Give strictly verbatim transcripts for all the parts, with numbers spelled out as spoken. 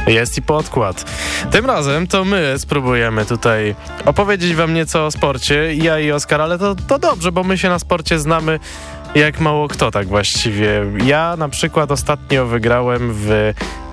Jest i podkład. Tym razem to my spróbujemy tutaj opowiedzieć wam nieco o sporcie, ja i Oskar, ale to, to dobrze, bo my się na sporcie znamy jak mało kto tak właściwie. Ja na przykład ostatnio wygrałem w, e,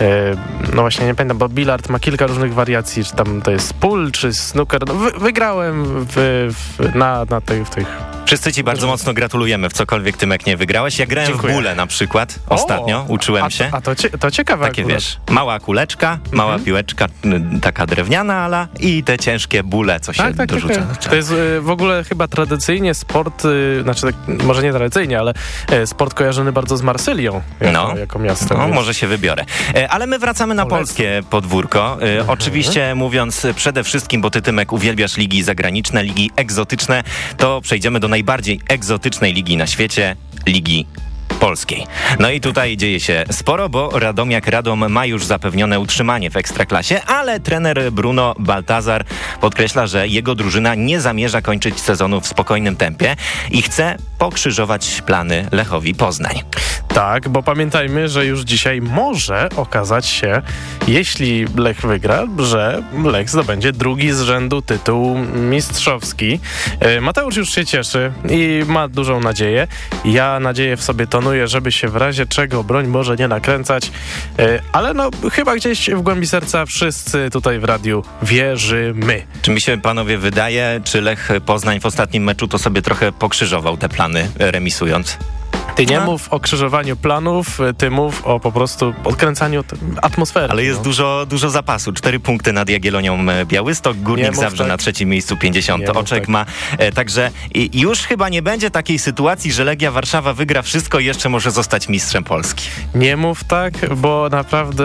no właśnie nie pamiętam, bo bilard ma kilka różnych wariacji, czy tam to jest pool, czy snooker. No, wy, wygrałem w, w, na, na tej, w tych... Wszyscy ci bardzo mocno gratulujemy w cokolwiek Tymek nie wygrałeś. Ja grałem Dziękuję. w bóle na przykład o, ostatnio, uczyłem a, się. A to, cie, to ciekawe. Takie akurat. Wiesz, mała kuleczka, mała mhm. piłeczka, taka drewniana ala i te ciężkie bóle, co się tak, tak, dorzuca. Tak, tak. To jest y, w ogóle chyba tradycyjnie sport, y, znaczy tak, może nie tradycyjnie, ale y, sport kojarzony bardzo z Marsylią jako, no. jako miastem. No, może się wybiorę. E, ale my wracamy na Polecam. polskie podwórko. E, mhm. Oczywiście mówiąc przede wszystkim, bo ty, Tymek, uwielbiasz ligi zagraniczne, ligi egzotyczne, to przejdziemy do najbardziej egzotycznej ligi na świecie, Ligi Polskiej. No i tutaj dzieje się sporo, bo Radomiak Radom ma już zapewnione utrzymanie w Ekstraklasie, ale trener Bruno Baltazar podkreśla, że jego drużyna nie zamierza kończyć sezonu w spokojnym tempie i chce pokrzyżować plany Lechowi Poznań. Tak, bo pamiętajmy, że już dzisiaj może okazać się, jeśli Lech wygra, że Lech zdobędzie drugi z rzędu tytuł mistrzowski. Mateusz już się cieszy i ma dużą nadzieję. Ja nadzieję w sobie tonuję, żeby się w razie czego broń może nie nakręcać, ale no chyba gdzieś w głębi serca wszyscy tutaj w radiu wierzymy. Czy mi się, panowie, wydaje, czy Lech Poznań w ostatnim meczu to sobie trochę pokrzyżował te plany, remisując? Ty nie no. mów o krzyżowaniu planów, ty mów o po prostu odkręcaniu atmosfery. Ale jest no. dużo, dużo zapasu. Cztery punkty nad Jagiellonią Białystok, Górnik Zabrze tak. na trzecim miejscu pięćdziesiąt oczek tak. ma. E, także i, już chyba nie będzie takiej sytuacji, że Legia Warszawa wygra wszystko i jeszcze może zostać mistrzem Polski. Nie mów tak, bo naprawdę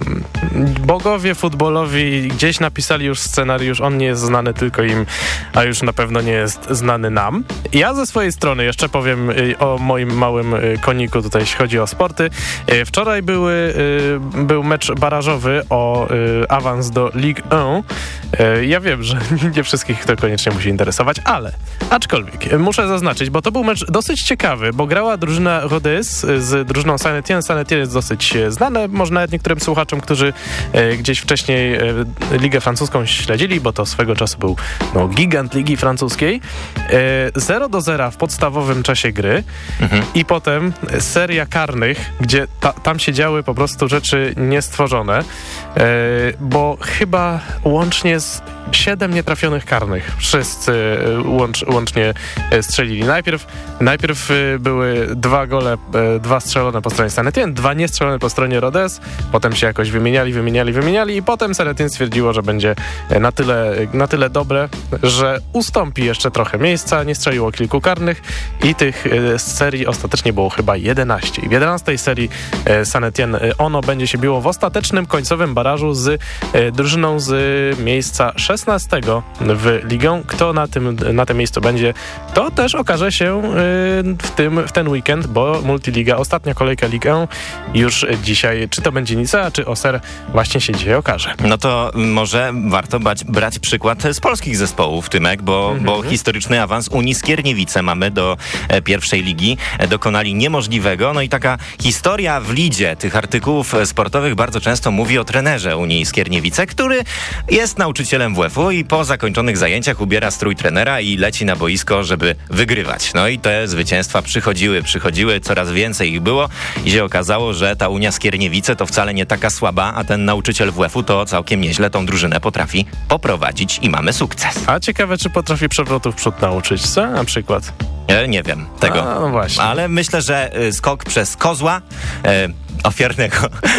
bogowie futbolowi gdzieś napisali już scenariusz, on nie jest znany tylko im, a już na pewno nie jest znany nam. Ja ze swojej strony jeszcze powiem o moim małym koniku tutaj, jeśli chodzi o sporty. Wczoraj były, był mecz barażowy o awans do Ligue jeden. Ja wiem, że nie wszystkich to koniecznie musi interesować, ale aczkolwiek muszę zaznaczyć, bo to był mecz dosyć ciekawy, bo grała drużyna Rodez z drużyną Saint-Étienne. Saint-Étienne jest dosyć znane, może nawet niektórym słuchaczom, którzy gdzieś wcześniej Ligę Francuską śledzili, bo to swego czasu był no, gigant Ligi Francuskiej. zero do zera w podstawowym czasie gry. Mhm. I potem seria karnych, gdzie ta, tam się działy po prostu rzeczy niestworzone, yy, bo chyba łącznie z siedem nietrafionych karnych wszyscy łącz, łącznie strzelili. Najpierw, najpierw były dwa gole, dwa strzelone po stronie Saint-Étienne, dwa niestrzelone po stronie Rodez, potem się jakoś wymieniali, wymieniali, wymieniali i potem Saint-Étienne stwierdziło, że będzie na tyle, na tyle dobre, że ustąpi jeszcze trochę miejsca, nie strzeliło kilku karnych i tych serii ostatecznie było chyba jedenaście. I w jedenastej serii Saint-Étienne ono będzie się biło w ostatecznym końcowym barażu z drużyną z miejsca szesnastego w ligę. Kto na tym, na tym miejscu będzie, to też okaże się w, tym, w ten weekend, bo Multiliga, ostatnia kolejka Ligę już dzisiaj, czy to będzie Nicea, czy Auxerre, właśnie się dzisiaj okaże. No to może warto bać, brać przykład z polskich zespołów, Tymek, bo, mm-hmm. bo historyczny awans Unii Skierniewice mamy do e, pierwszej ligi. E, dokonali niemożliwego. No i taka historia w lidzie tych artykułów sportowych bardzo często mówi o trenerze Unii Skierniewice, który jest nauczycielem W F U i po zakończonych zajęciach ubiera strój trenera i leci na boisko, żeby wygrywać. No i te zwycięstwa przychodziły, przychodziły, coraz więcej ich było i się okazało, że ta Unia Skierniewice to wcale nie taka słaba, a ten nauczyciel W F U to całkiem nieźle tą drużynę potrafi poprowadzić i mamy sukces. A ciekawe, czy potrafi przewrotów w przód nauczyć, co? Na przykład. E, nie wiem tego. A, no właśnie. Ale myślę, że y, skok przez kozła y, ofiarnego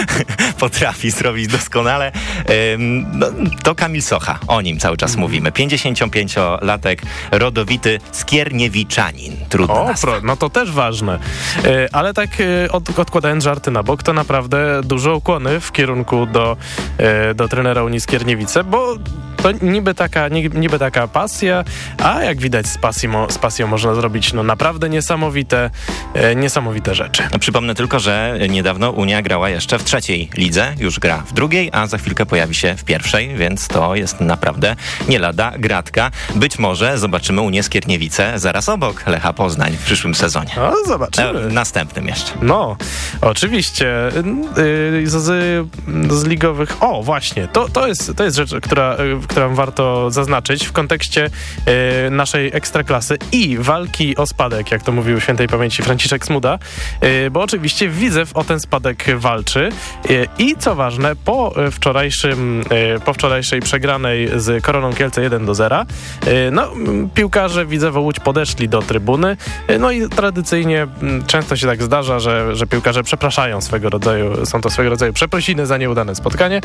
potrafi zrobić doskonale. Ym, no, to Kamil Socha, o nim cały czas mm. mówimy. pięćdziesięciopięciolatek, rodowity Skierniewiczanin. Trudno o, pro, no to też ważne. Yy, ale tak yy, od, odkładając żarty na bok, to naprawdę duże ukłony w kierunku do, yy, do trenera Unii Skierniewice, bo to niby taka, niby taka pasja, a jak widać z pasją, z pasją można zrobić no naprawdę niesamowite, e, niesamowite rzeczy. No, przypomnę tylko, że niedawno Unia grała jeszcze w trzeciej lidze, już gra w drugiej, a za chwilkę pojawi się w pierwszej, więc to jest naprawdę nie lada gratka. Być może zobaczymy Unię Skierniewice zaraz obok Lecha Poznań w przyszłym sezonie. No, zobaczymy. E, następnym jeszcze. No, oczywiście. Yy, z, z ligowych... O, właśnie. To, to, jest, to jest rzecz, która, którą warto zaznaczyć w kontekście yy, naszej ekstraklasy i walki o spadek, jak to mówił świętej pamięci Franciszek Smuda, yy, bo oczywiście Widzew o ten spadek walczy yy, i co ważne, po wczorajszym, yy, po wczorajszej przegranej z Koroną Kielce jeden do zera, yy, no, piłkarze Widzewa Łódź podeszli do trybuny, yy, no i tradycyjnie yy, często się tak zdarza, że, że piłkarze przepraszają swego rodzaju, są to swego rodzaju przeprosiny za nieudane spotkanie.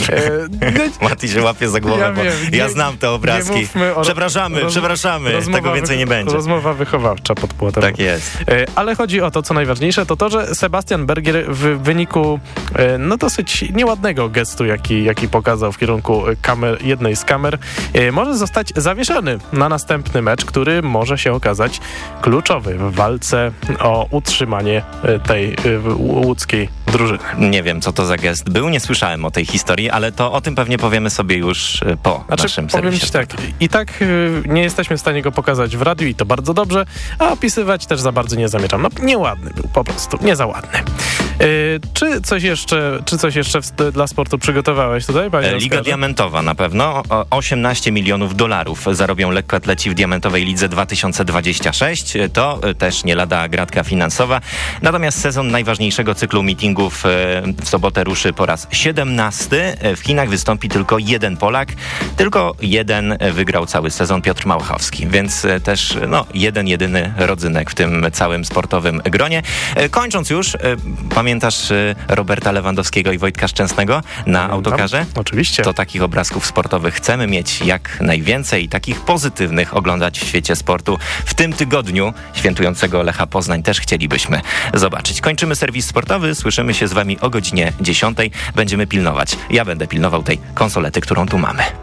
Yy, Mati się łapie za głowę, ja bo wiem, ja nie, znam te obrazki. O, przepraszamy, roz, przepraszamy, tego więcej nie będzie. Rozmowa wychowawcza pod płotem. Tak jest. Yy, ale chodzi o to, co najważniejsze, to to, że Sebastian Bergier w wyniku yy, no dosyć nieładnego gestu, jaki, jaki pokazał w kierunku kamer, jednej z kamer, yy, może zostać zawieszony na następny mecz, który może się okazać kluczowy w walce o utrzymanie tej yy, łódzkiej drużyny. Nie wiem, co to za gest był, nie słyszałem o tej historii, ale to o tym pewnie powiemy sobie już po znaczy, naszym powiem serwisie. Ci tak, i tak yy, nie jesteśmy w stanie go pokazać w radiu i to bardzo dobrze, a opisywać też za bardzo nie zamierzam. No nieładny był, po prostu, nie za ładny. Yy, czy coś jeszcze, czy coś jeszcze w, dla sportu przygotowałeś tutaj, panie Liga Oskarze? Diamentowa na pewno. O, osiemnaście milionów dolarów zarobią lekkoatleci w Diamentowej Lidze dwa tysiące dwadzieścia sześć. To też nie lada gratka finansowa. Natomiast sezon najważniejszego cyklu meetingów w sobotę ruszy po raz siedemnasty. W Chinach wystąpi tylko jeden Polak. Tylko jeden wygrał cały sezon, Piotr Małachowski. Więc też no, jeden, jedyny rodzynek w tym całym sportowym gronie. Kończąc już, pamiętasz Roberta Lewandowskiego i Wojtka Szczęsnego na autokarze? Tam, oczywiście. To takich obrazków sportowych chcemy mieć jak najwięcej i takich pozytywnych oglądać w świecie sportu. W tym tygodniu świętującego Lecha Poznań też chcielibyśmy zobaczyć. Kończymy serwis sportowy, słyszymy się z wami o godzinie dziesiątej. Będziemy pilnować. Ja będę pilnował tej konsolety, którą tu mamy.